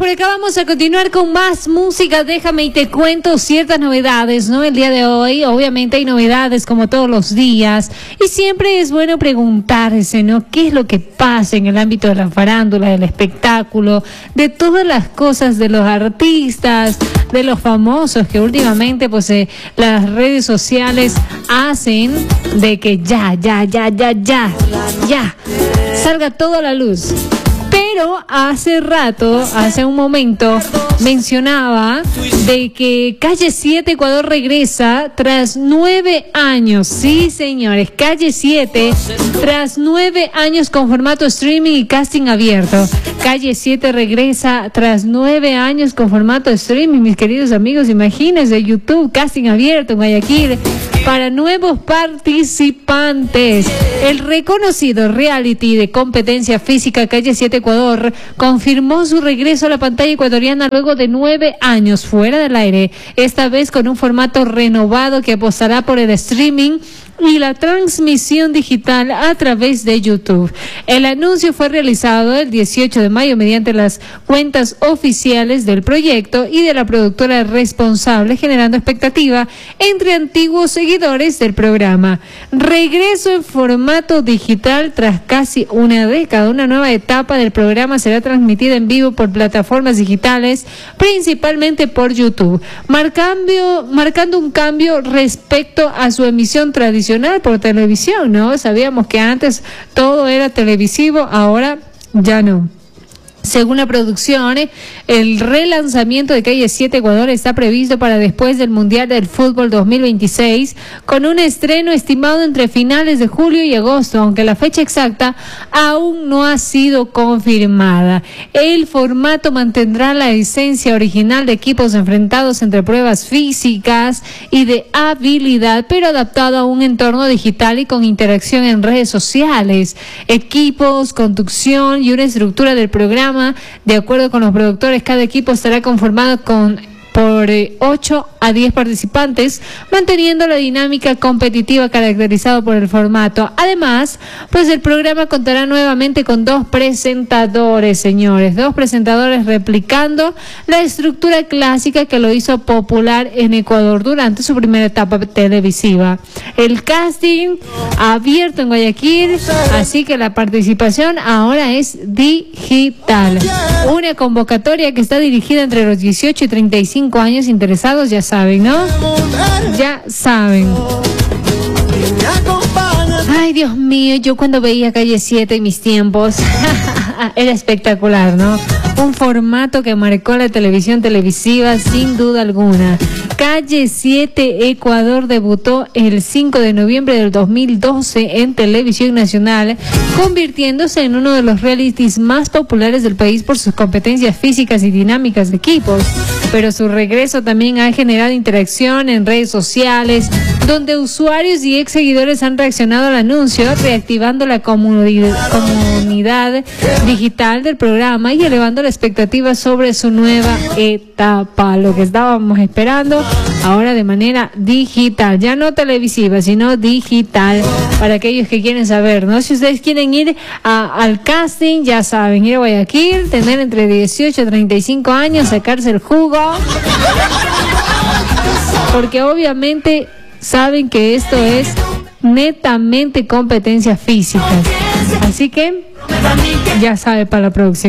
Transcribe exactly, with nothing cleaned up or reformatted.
por acá vamos a continuar con más música. Déjame y te cuento ciertas novedades, ¿no? El día de hoy, obviamente hay novedades como todos los días. Y siempre es bueno preguntarse, ¿no? ¿Qué es lo que pasa en el ámbito de la farándula, del espectáculo, de todas las cosas de los artistas, de los famosos que últimamente, pues, eh, las redes sociales hacen de que ya, ya, ya, ya, ya, ya, salga todo a la luz? Pero hace rato, hace un momento, mencionaba de que Calle siete Ecuador regresa tras nueve años. Sí, señores, Calle siete tras nueve años con formato streaming y casting abierto. Calle siete regresa tras nueve años con formato streaming, mis queridos amigos. Imagínense, YouTube, casting abierto en Guayaquil para nuevos participantes. El reconocido reality de competencia física Calle siete Ecuador confirmó su regreso a la pantalla ecuatoriana luego de nueve años fuera del aire, esta vez con un formato renovado que apostará por el streaming y la transmisión digital a través de YouTube. El anuncio fue realizado el dieciocho de mayo mediante las cuentas oficiales del proyecto y de la productora responsable, generando expectativa entre antiguos seguidores del programa. Regreso en formato digital tras casi una década. Una nueva etapa del programa será transmitida en vivo por plataformas digitales, principalmente por YouTube, marcando, marcando un cambio respecto a su emisión tradicional por televisión, ¿no? Sabíamos que antes todo era televisivo, ahora ya no. Según la producción, el relanzamiento de Calle siete Ecuador está previsto para después del Mundial del Fútbol dos mil veintiséis, con un estreno estimado entre finales de julio y agosto, aunque la fecha exacta aún no ha sido confirmada. El formato mantendrá la esencia original de equipos enfrentados entre pruebas físicas y de habilidad, pero adaptado a un entorno digital y con interacción en redes sociales. Equipos, conducción y una estructura del programa. De acuerdo con los productores, cada equipo estará conformado con por eh, ocho a diez participantes, manteniendo la dinámica competitiva caracterizada por el formato. Además, pues el programa contará nuevamente con dos presentadores, señores, dos presentadores replicando la estructura clásica que lo hizo popular en Ecuador durante su primera etapa televisiva. El casting abierto en Guayaquil, así que la participación ahora es digital. Una convocatoria que está dirigida entre los dieciocho y treinta y cinco años. Interesados ya saben, ¿no? Ya saben. Ay, Dios mío, yo cuando veía Calle siete en mis tiempos era espectacular, ¿no? Un formato que marcó la televisión televisiva sin duda alguna. Calle siete Ecuador debutó el cinco de noviembre del dos mil doce en Televisión Nacional, convirtiéndose en uno de los realities más populares del país por sus competencias físicas y dinámicas de equipos. Pero su regreso también ha generado interacción en redes sociales, donde usuarios y ex seguidores han reaccionado al anuncio, reactivando la comunidad, comunidad digital del programa y elevando la expectativa sobre su nueva etapa. Lo que estábamos esperando ahora de manera digital, ya no televisiva, sino digital, para aquellos que quieren saber, ¿no? Si ustedes quieren ir a, al casting, ya saben, ir a Guayaquil, tener entre dieciocho y treinta y cinco años, sacarse el jugo, porque obviamente saben que esto es netamente competencias físicas, así que ya sabe para la próxima.